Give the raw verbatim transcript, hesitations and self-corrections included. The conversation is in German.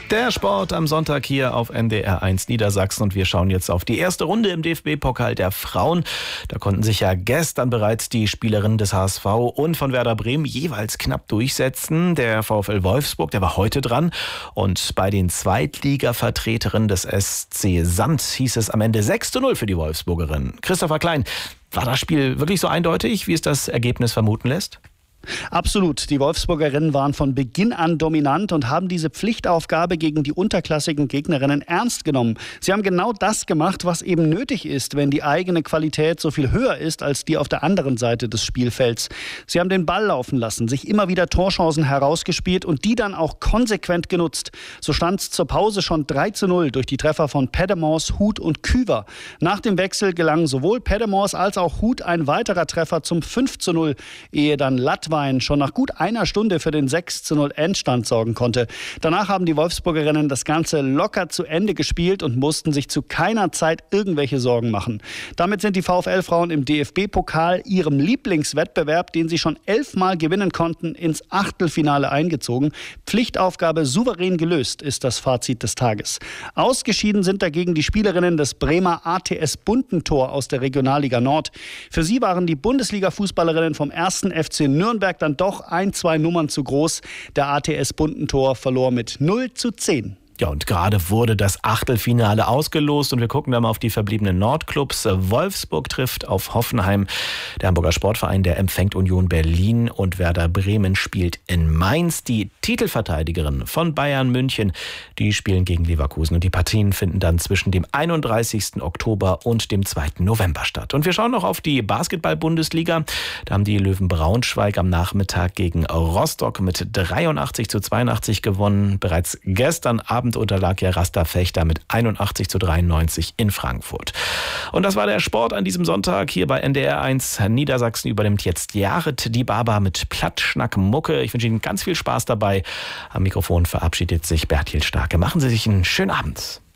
Der Sport am Sonntag hier auf N D R eins Niedersachsen und wir schauen jetzt auf die erste Runde im D F B-Pokal der Frauen. Da konnten sich ja gestern bereits die Spielerinnen des H S V und von Werder Bremen jeweils knapp durchsetzen. Der VfL Wolfsburg, der war heute dran und bei den Zweitliga-Vertreterinnen des S C Sand hieß es am Ende sechs zu null für die Wolfsburgerinnen. Christopher Klein, war das Spiel wirklich so eindeutig, wie es das Ergebnis vermuten lässt? Absolut. Die Wolfsburgerinnen waren von Beginn an dominant und haben diese Pflichtaufgabe gegen die unterklassigen Gegnerinnen ernst genommen. Sie haben genau das gemacht, was eben nötig ist, wenn die eigene Qualität so viel höher ist als die auf der anderen Seite des Spielfelds. Sie haben den Ball laufen lassen, sich immer wieder Torchancen herausgespielt und die dann auch konsequent genutzt. So stand es zur Pause schon drei zu null durch die Treffer von Pedemors, Huth und Küver. Nach dem Wechsel gelang sowohl Pedemors als auch Huth ein weiterer Treffer zum fünf zu null, ehe dann Lattwein schon nach gut einer Stunde für den sechs zu null Endstand sorgen konnte. Danach haben die Wolfsburgerinnen das Ganze locker zu Ende gespielt und mussten sich zu keiner Zeit irgendwelche Sorgen machen. Damit sind die VfL-Frauen im D F B-Pokal ihrem Lieblingswettbewerb, den sie schon elfmal gewinnen konnten, ins Achtelfinale eingezogen. Pflichtaufgabe souverän gelöst, ist das Fazit des Tages. Ausgeschieden sind dagegen die Spielerinnen des Bremer A T S Buntentor aus der Regionalliga Nord. Für sie waren die Bundesliga-Fußballerinnen vom ersten F C Nürnberg dann doch ein, zwei Nummern zu groß. Der A T S Buntentor verlor mit null zu zehn. Ja, und gerade wurde das Achtelfinale ausgelost und wir gucken dann mal auf die verbliebenen Nordclubs. Wolfsburg trifft auf Hoffenheim. Der Hamburger Sportverein, der empfängt Union Berlin und Werder Bremen spielt in Mainz. Die Titelverteidigerinnen von Bayern München, die spielen gegen Leverkusen und die Partien finden dann zwischen dem einunddreißigsten Oktober und dem zweiten November statt. Und wir schauen noch auf die Basketball-Bundesliga. Da haben die Löwen Braunschweig am Nachmittag gegen Rostock mit dreiundachtzig zu zweiundachtzig gewonnen. Bereits gestern Abend unterlag ja Rasta Fechter mit einundachtzig zu dreiundneunzig in Frankfurt. Und das war der Sport an diesem Sonntag hier bei N D R eins. Niedersachsen übernimmt jetzt Jared Dibaba mit Plattschnack Mucke. Ich wünsche Ihnen ganz viel Spaß dabei. Am Mikrofon verabschiedet sich Bertil Starke. Machen Sie sich einen schönen Abend.